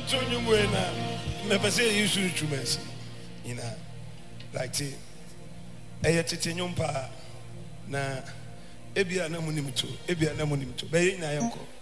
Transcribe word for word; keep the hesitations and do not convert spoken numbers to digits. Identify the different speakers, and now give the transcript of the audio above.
Speaker 1: to you when never say you should to mess. You know, like tea. A yet pa na ebia na munim to ebia na munim to be na yanko